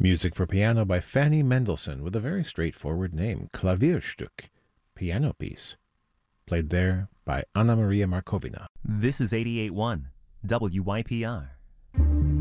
Music for piano by Fanny Mendelssohn with a very straightforward name, Klavierstück, piano piece. Played there by Anna Maria Markovina. This is 88.1 WYPR.